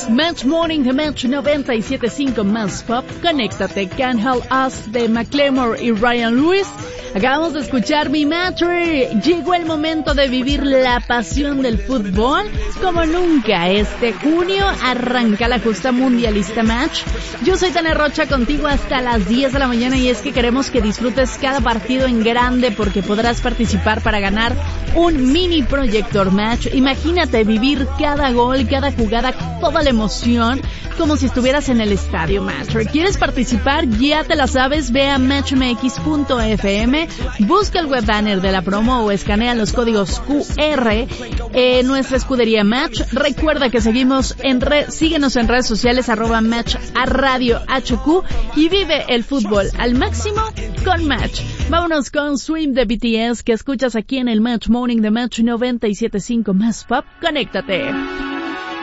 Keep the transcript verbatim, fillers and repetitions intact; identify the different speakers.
Speaker 1: es Match Morning de Match noventa y siete punto cinco más Pop. Conéctate, Can't Help Us de Macklemore y Ryan Lewis. Acabamos de escuchar Mi Matri. Llegó el momento de vivir la pasión del fútbol como nunca. Este junio arranca la justa mundialista Match. Yo soy Tania Rocha, contigo hasta las diez de la mañana, y es que queremos que disfrutes cada partido en grande porque podrás participar para ganar un mini proyector Match. Imagínate vivir cada gol, cada jugada, toda la emoción como si estuvieras en el estadio Match. ¿Quieres participar? Ya te la sabes, ve a match m x punto f m, busca el web banner de la promo o escanea los códigos Q R en nuestra escudería Match. Recuerda que seguimos en red, síguenos en redes sociales arroba Match a Radio H Q y vive el fútbol al máximo con Match. Vámonos con Swim de B T S que escuchas aquí en el Match Morning de Match noventa y siete punto cinco más Pop. Conéctate.